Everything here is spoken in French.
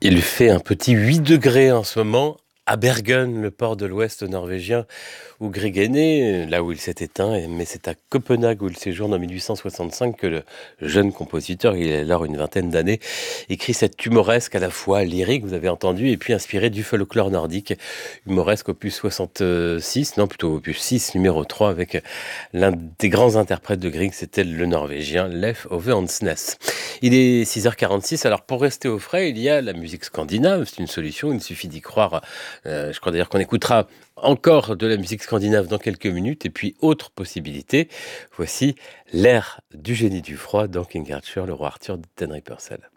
Il fait un petit 8 degrés en ce moment à Bergen, le port de l'ouest norvégien où Grieg est né, là où il s'est éteint, mais c'est à Copenhague où il séjourne en 1865 que le jeune compositeur, il a alors une vingtaine d'années, écrit cet humoresque à la fois lyrique, vous avez entendu, et puis inspiré du folklore nordique, humoresque opus 66, non plutôt opus 6, numéro 3, avec l'un des grands interprètes de Grieg, c'était le norvégien Leif Ove Andsnes. Il est 6h46, alors pour rester au frais, il y a la musique scandinave, c'est une solution, il suffit d'y croire. Je crois d'ailleurs qu'on écoutera encore de la musique scandinave dans quelques minutes, et puis autre possibilité, voici l'ère du génie du froid dans King Arthur, le roi Arthur de Henry Purcell.